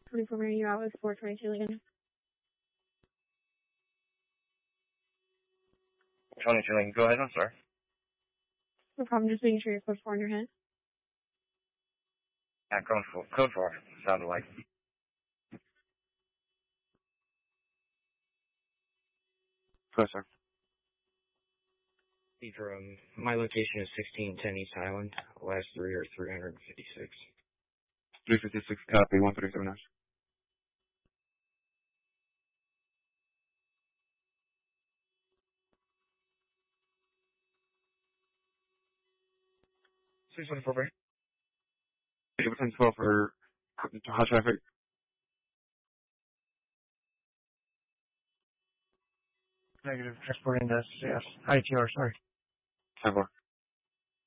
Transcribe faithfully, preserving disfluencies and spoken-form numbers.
twenty-four Mary, you're out with four twenty-two Lincoln. twenty-two Lincoln, go ahead, I'm sorry. No problem, just making sure you're code four in your head. Yeah, code four, code four, sounded like. Go, sir. From my location is sixteen ten East Highland. Last three are three hundred fifty-six. three fifty-six, copy, one thirty-seven Nash. six one four, Barry. eight ten twelve for hot traffic. Negative, transporting to yes. I T R, sorry. ten four.